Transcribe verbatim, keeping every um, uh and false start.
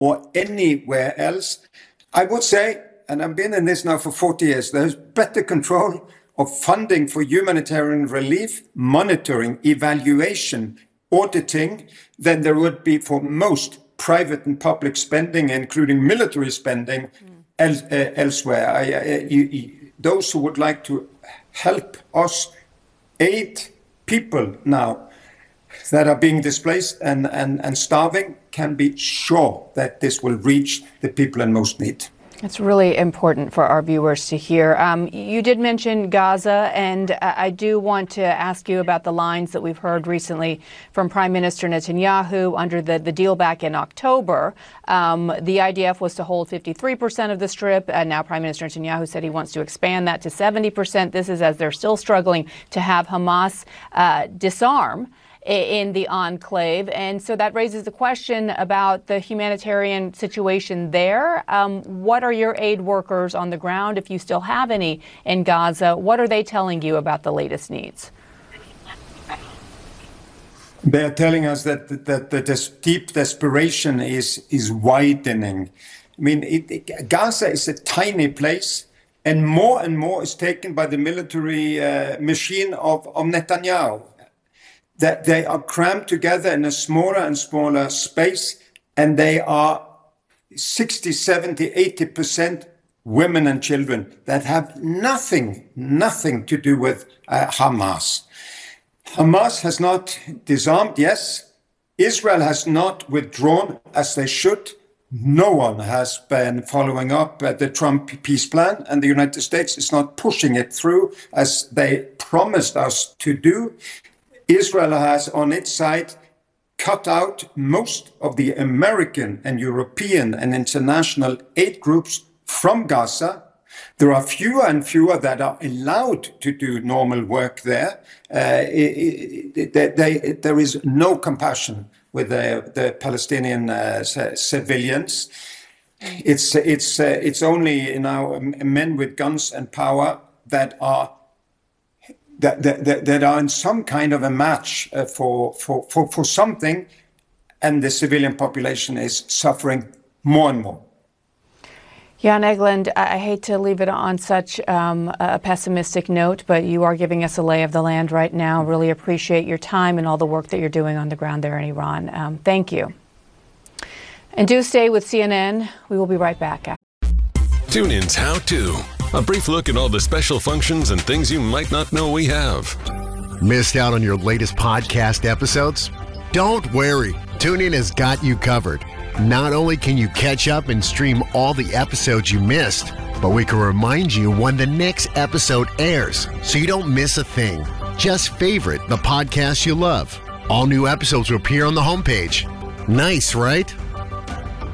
or anywhere else. I would say, and I've been in this now for forty years, there's better control of funding for humanitarian relief, monitoring, evaluation, auditing than there would be for most private and public spending, including military spending mm. el- uh, elsewhere. I, uh, you, you, those who would like to help us aid people now that are being displaced and, and, and starving can be sure that this will reach the people in most need. It's really important for our viewers to hear. Um, you did mention Gaza, and I do want to ask you about the lines that we've heard recently from Prime Minister Netanyahu under the, the deal back in October. Um, the I D F was to hold fifty-three percent of the Strip, and now Prime Minister Netanyahu said he wants to expand that to seventy percent. This is as they're still struggling to have Hamas uh, disarm in the enclave. And so that raises the question about the humanitarian situation there. Um, what are your aid workers on the ground, if you still have any in Gaza? What are they telling you about the latest needs? They are telling us that, that, that this deep desperation is, is widening. I mean, it, it, Gaza is a tiny place, and more and more is taken by the military uh, machine of, of Netanyahu. That they are crammed together in a smaller and smaller space, and they are sixty, seventy, eighty percent women and children that have nothing, nothing to do with uh, Hamas. Hamas has not disarmed, yes. Israel has not withdrawn as they should. No one has been following up uh, the Trump peace plan, and the United States is not pushing it through as they promised us to do. Israel has, on its side, cut out most of the American and European and international aid groups from Gaza. There are fewer and fewer that are allowed to do normal work there. Uh, it, it, they, they, there is no compassion with the, the Palestinian uh, civilians. It's, it's, uh, it's only you know, men with guns and power that are That, that, that are in some kind of a match uh, for, for, for, for something, and the civilian population is suffering more and more. Jan Egeland, I hate to leave it on such um, a pessimistic note, but you are giving us a lay of the land right now. Really appreciate your time and all the work that you're doing on the ground there in Iran. Um, thank you. And do stay with C N N. We will be right back. Tune in's How To. A brief look at all the special functions and things you might not know we have. Missed out on your latest podcast episodes? Don't worry. TuneIn has got you covered. Not only can you catch up and stream all the episodes you missed, but we can remind you when the next episode airs so you don't miss a thing. Just favorite the podcast you love. All new episodes will appear on the homepage. Nice, right?